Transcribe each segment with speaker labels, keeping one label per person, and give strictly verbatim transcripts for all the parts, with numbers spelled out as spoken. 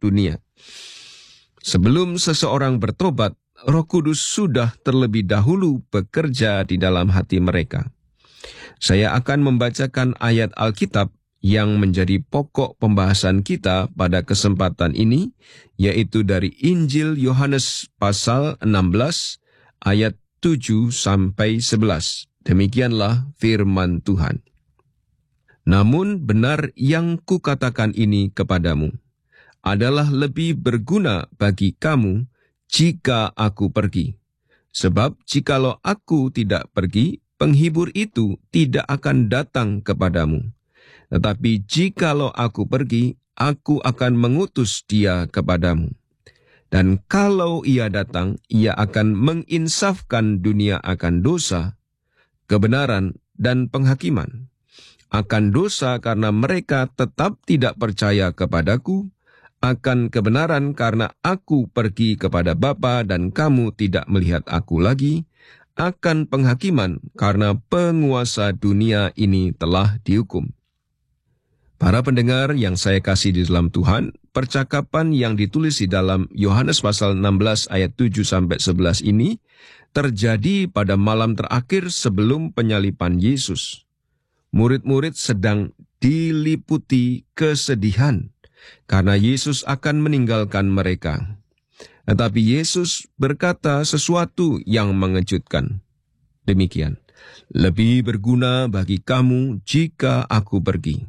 Speaker 1: dunia. Sebelum seseorang bertobat, Roh Kudus sudah terlebih dahulu bekerja di dalam hati mereka. Saya akan membacakan ayat Alkitab yang menjadi pokok pembahasan kita pada kesempatan ini, yaitu dari Injil Yohanes pasal enam belas ayat tujuh sampai sebelas. Demikianlah firman Tuhan. Namun benar yang kukatakan ini kepadamu adalah lebih berguna bagi kamu jika aku pergi. Sebab jikalau aku tidak pergi, penghibur itu tidak akan datang kepadamu. Tetapi jikalau aku pergi, aku akan mengutus dia kepadamu. Dan kalau ia datang, ia akan menginsafkan dunia akan dosa, kebenaran, dan penghakiman. Akan dosa karena mereka tetap tidak percaya kepadaku, akan kebenaran karena aku pergi kepada Bapa dan kamu tidak melihat aku lagi, akan penghakiman karena penguasa dunia ini telah dihukum. Para pendengar yang saya kasih di dalam Tuhan, percakapan yang ditulis di dalam Yohanes pasal enam belas ayat tujuh sampai sebelas ini terjadi pada malam terakhir sebelum penyaliban Yesus. Murid-murid sedang diliputi kesedihan karena Yesus akan meninggalkan mereka. Tetapi Yesus berkata sesuatu yang mengejutkan. Demikian, lebih berguna bagi kamu jika aku pergi.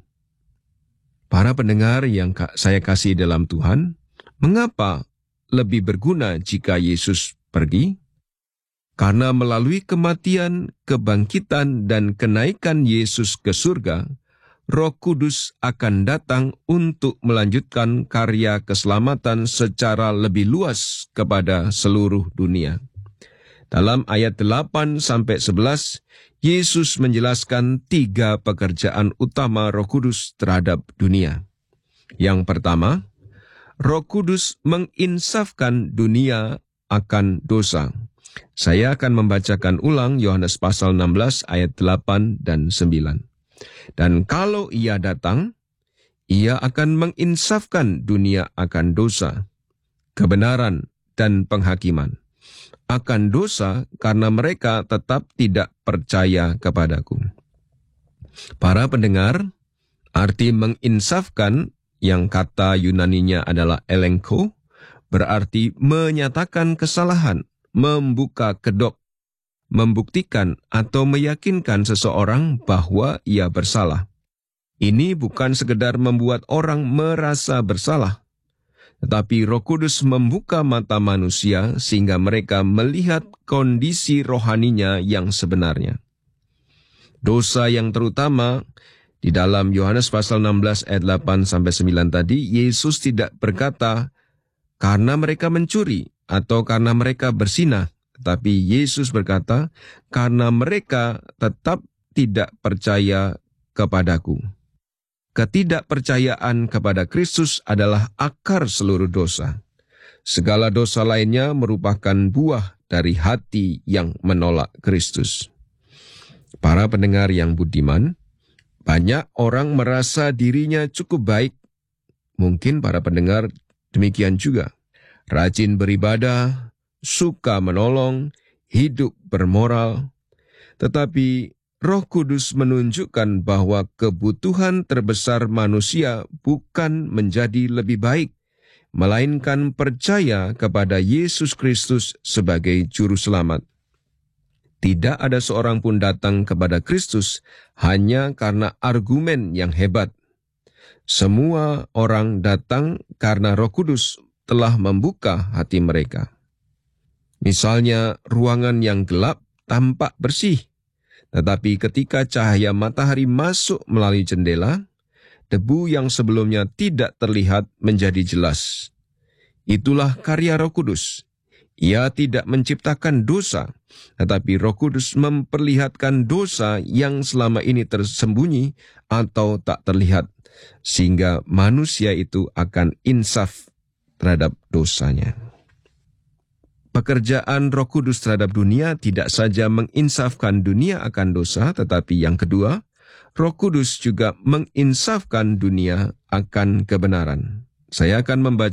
Speaker 1: Para pendengar yang saya kasih dalam Tuhan, mengapa lebih berguna jika Yesus pergi? Karena melalui kematian, kebangkitan, dan kenaikan Yesus ke surga, Roh Kudus akan datang untuk melanjutkan karya keselamatan secara lebih luas kepada seluruh dunia. Dalam ayat delapan sampai sebelas, Yesus menjelaskan tiga pekerjaan utama Roh Kudus terhadap dunia. Yang pertama, Roh Kudus menginsafkan dunia akan dosa. Saya akan membacakan ulang Yohanes pasal enam belas ayat delapan dan sembilan. Dan kalau ia datang, ia akan menginsafkan dunia akan dosa, kebenaran, dan penghakiman. Akan dosa karena mereka tetap tidak percaya kepadaku. Para pendengar, arti menginsafkan yang kata Yunaninya adalah elenko, berarti menyatakan kesalahan, membuka kedok, membuktikan atau meyakinkan seseorang bahwa ia bersalah. Ini bukan sekedar membuat orang merasa bersalah, tetapi Roh Kudus membuka mata manusia sehingga mereka melihat kondisi rohaninya yang sebenarnya. Dosa yang terutama di dalam Yohanes pasal enam belas ayat delapan sampai sembilan tadi, Yesus tidak berkata karena mereka mencuri atau karena mereka berzinah. Tapi Yesus berkata, karena mereka tetap tidak percaya kepadaku. Ketidakpercayaan kepada Kristus adalah akar seluruh dosa. Segala dosa lainnya merupakan buah dari hati yang menolak Kristus. Para pendengar yang budiman, banyak orang merasa dirinya cukup baik. Mungkin para pendengar demikian juga. Rajin beribadah, suka menolong, hidup bermoral. Tetapi Roh Kudus menunjukkan bahwa kebutuhan terbesar manusia bukan menjadi lebih baik, melainkan percaya kepada Yesus Kristus sebagai Juru Selamat. Tidak ada seorang pun datang kepada Kristus hanya karena argumen yang hebat. Semua orang datang karena Roh Kudus telah membuka hati mereka. Misalnya, ruangan yang gelap tampak bersih, tetapi ketika cahaya matahari masuk melalui jendela, debu yang sebelumnya tidak terlihat menjadi jelas. Itulah karya Roh Kudus. Ia tidak menciptakan dosa, tetapi Roh Kudus memperlihatkan dosa yang selama ini tersembunyi atau tak terlihat, sehingga manusia itu akan insaf terhadap dosanya. Pekerjaan Roh Kudus terhadap dunia tidak saja menginsafkan dunia akan dosa, tetapi yang kedua, Roh Kudus juga menginsafkan dunia akan kebenaran. Saya akan membaca